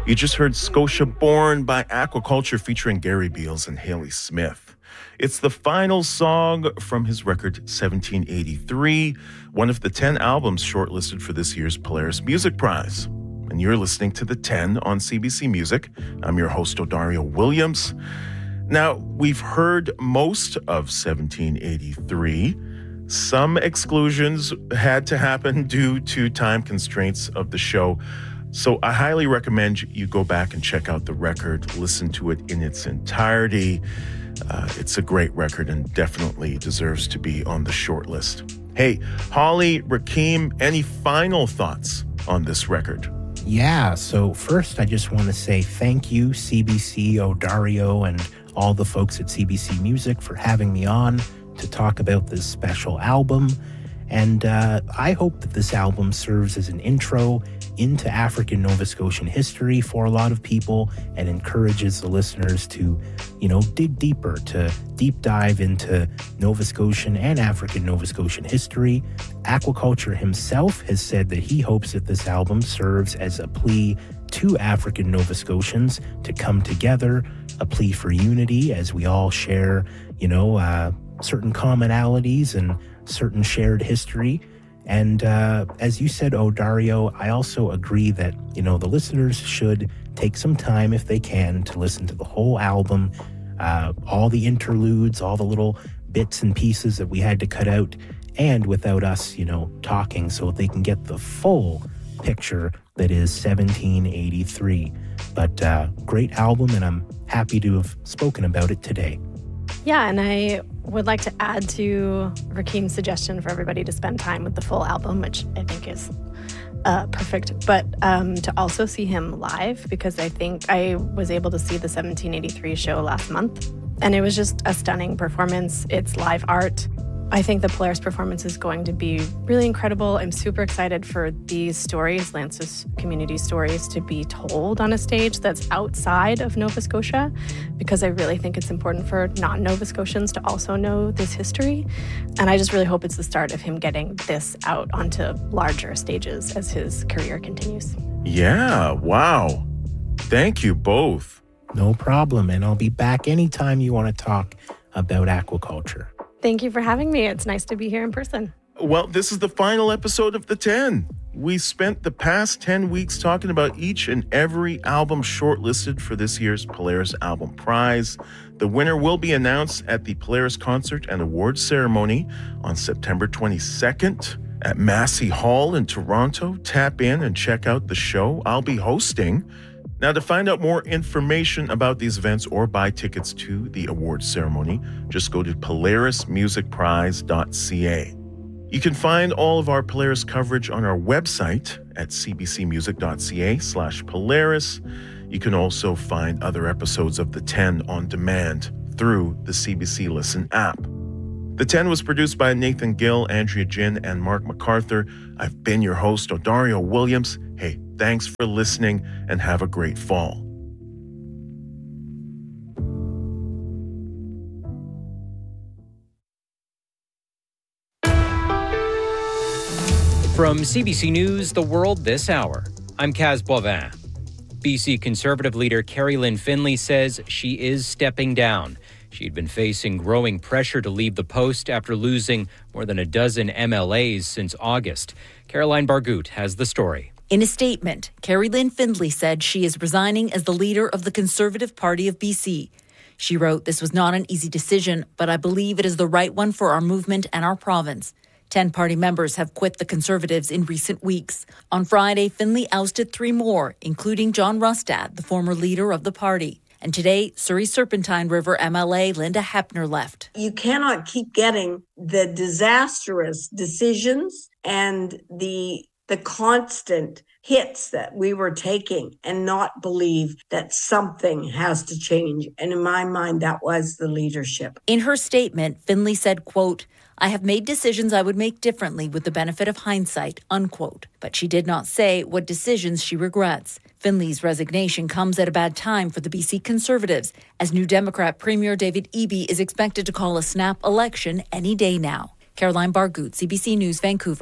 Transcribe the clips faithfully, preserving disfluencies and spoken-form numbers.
You just heard Scotia Born by Aquaculture featuring Gary Beals and Haley Smith. It's the final song from his record seventeen eighty-three, one of the ten albums shortlisted for this year's Polaris Music Prize. And you're listening to The ten on C B C Music. I'm your host, Odario Williams. Now, we've heard most of seventeen eighty-three. Some exclusions had to happen due to time constraints of the show. So I highly recommend you go back and check out the record, listen to it in its entirety. Uh, it's a great record and definitely deserves to be on the short list. Hey, Holly, Rakeem, any final thoughts on this record? Yeah, so first I just want to say thank you, C B C, Odario, and all the folks at C B C Music for having me on to talk about this special album. And uh, I hope that this album serves as an intro into African Nova Scotian history for a lot of people and encourages the listeners to, you know, dig deeper, to deep dive into Nova Scotian and African Nova Scotian history. Aquaculture himself has said that he hopes that this album serves as a plea to African Nova Scotians to come together, a plea for unity as we all share, you know, uh, certain commonalities and certain shared history. And uh, as you said, Odario, I also agree that, you know, the listeners should take some time, if they can, to listen to the whole album, uh, all the interludes, all the little bits and pieces that we had to cut out, and without us, you know, talking, so they can get the full picture that is seventeen eighty-three. But uh, great album, and I'm happy to have spoken about it today. Yeah, and I would like to add to Rakeem's suggestion for everybody to spend time with the full album, which I think is uh, perfect, but um, to also see him live, because I think I was able to see the seventeen eighty-three show last month, and it was just a stunning performance. It's live art. I think the Polaris performance is going to be really incredible. I'm super excited for these stories, Lance's community stories, to be told on a stage that's outside of Nova Scotia, because I really think it's important for non-Nova Scotians to also know this history. And I just really hope it's the start of him getting this out onto larger stages as his career continues. Yeah, wow. Thank you both. No problem, and I'll be back anytime you want to talk about aquaculture. Thank you for having me. It's nice to be here in person. Well, this is the final episode of The ten. We spent the past ten weeks talking about each and every album shortlisted for this year's Polaris Album Prize. The winner will be announced at the Polaris Concert and Awards Ceremony on September twenty-second at Massey Hall in Toronto. Tap in and check out the show I'll be hosting. Now, to find out more information about these events or buy tickets to the awards ceremony, just go to polaris music prize dot c a. You can find all of our Polaris coverage on our website at c b c music dot c a slash Polaris. You can also find other episodes of The ten on demand through the C B C Listen app. The ten was produced by Nathan Gill, Andrea Jin, and Mark MacArthur. I've been your host, Odario Williams. Hey, thanks for listening and have a great fall. From C B C News, The World This Hour, I'm Kaz Boivin. B C Conservative leader Carrie Lynn Findlay says she is stepping down. She'd been facing growing pressure to leave the post after losing more than a dozen M L As since August. Caroline Bargout has the story. In a statement, Carrie Lynn Findlay said she is resigning as the leader of the Conservative Party of B C. She wrote, "This was not an easy decision, but I believe it is the right one for our movement and our province." Ten party members have quit the Conservatives in recent weeks. On Friday, Findlay ousted three more, including John Rustad, the former leader of the party. And today, Surrey Serpentine River M L A Linda Hepner left. You cannot keep getting the disastrous decisions and the the constant hits that we were taking and not believe that something has to change. And in my mind, that was the leadership. In her statement, Findlay said, quote, "I have made decisions I would make differently with the benefit of hindsight," unquote. But she did not say what decisions she regrets. Findlay's resignation comes at a bad time for the B C Conservatives, as New Democrat Premier David Eby is expected to call a snap election any day now. Caroline Bargout, C B C News, Vancouver.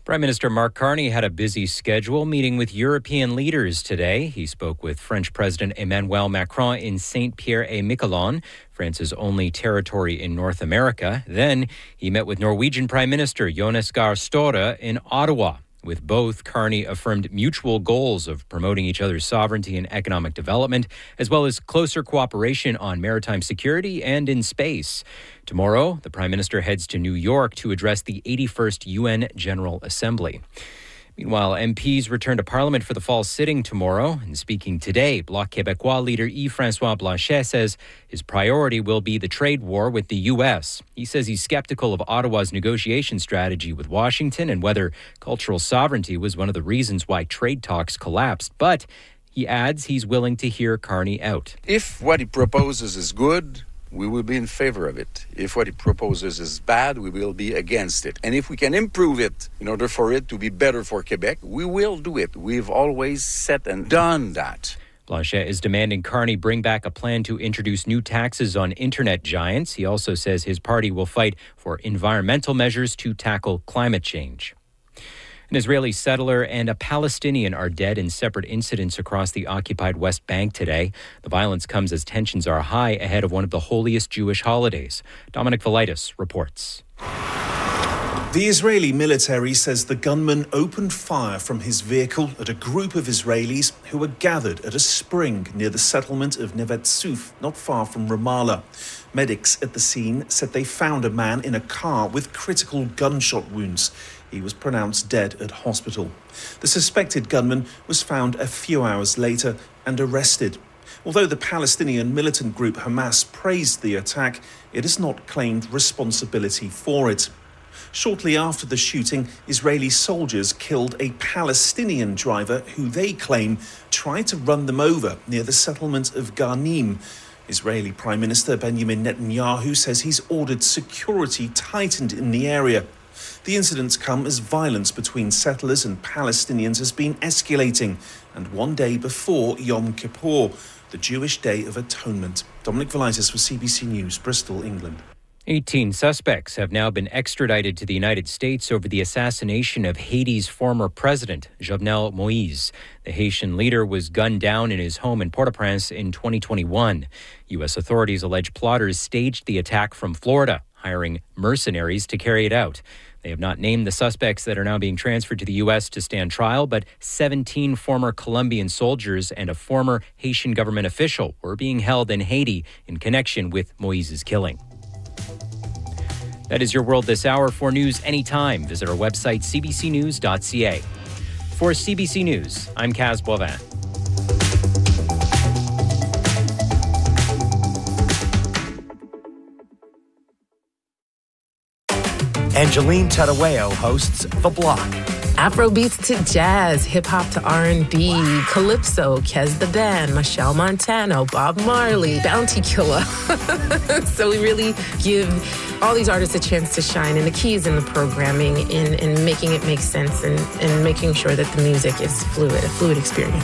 Prime Minister Mark Carney had a busy schedule meeting with European leaders today. He spoke with French President Emmanuel Macron in Saint-Pierre-et-Miquelon, France's only territory in North America. Then he met with Norwegian Prime Minister Jonas Gahr Støre in Ottawa. With both, Carney affirmed mutual goals of promoting each other's sovereignty and economic development, as well as closer cooperation on maritime security and in space. Tomorrow, the Prime Minister heads to New York to address the eighty-first U N General Assembly. Meanwhile, M Ps return to Parliament for the fall sitting tomorrow. And speaking today, Bloc Québécois leader Yves-François Blanchet says his priority will be the trade war with the U S. He says he's skeptical of Ottawa's negotiation strategy with Washington and whether cultural sovereignty was one of the reasons why trade talks collapsed. But he adds he's willing to hear Carney out. If what he proposes is good, we will be in favor of it. If what he proposes is bad, we will be against it. And if we can improve it in order for it to be better for Quebec, we will do it. We've always said and done that. Blanchet is demanding Carney bring back a plan to introduce new taxes on internet giants. He also says his party will fight for environmental measures to tackle climate change. An Israeli settler and a Palestinian are dead in separate incidents across the occupied West Bank today. The violence comes as tensions are high ahead of one of the holiest Jewish holidays. Dominic Velitis reports. The Israeli military says the gunman opened fire from his vehicle at a group of Israelis who were gathered at a spring near the settlement of Neve Tzuf, not far from Ramallah. Medics at the scene said they found a man in a car with critical gunshot wounds. He was pronounced dead at hospital. The suspected gunman was found a few hours later and arrested. Although the Palestinian militant group Hamas praised the attack, it has not claimed responsibility for it. Shortly after the shooting, Israeli soldiers killed a Palestinian driver who they claim tried to run them over near the settlement of Ghanim. Israeli Prime Minister Benjamin Netanyahu says he's ordered security tightened in the area. The incidents come as violence between settlers and Palestinians has been escalating, and one day before Yom Kippur, the Jewish Day of Atonement. Dominic Velitis for C B C News, Bristol, England. eighteen suspects have now been extradited to the United States over the assassination of Haiti's former president, Jovenel Moïse. The Haitian leader was gunned down in his home in Port-au-Prince in twenty twenty-one. U S authorities allege plotters staged the attack from Florida, hiring mercenaries to carry it out. They have not named the suspects that are now being transferred to the U S to stand trial, but seventeen former Colombian soldiers and a former Haitian government official were being held in Haiti in connection with Moïse's killing. That is your world this hour. For news anytime, visit our website, c b c news dot c a. For C B C News, I'm Kaz Boivin. Angeline Tadaweo hosts The Block. Afrobeats to jazz, hip-hop to R and B, Calypso, Kez the Band, Michelle Montano, Bob Marley, Bounty Killer. So we really give all these artists a chance to shine, and the key is in the programming, in, in making it make sense, and, and making sure that the music is fluid, a fluid experience.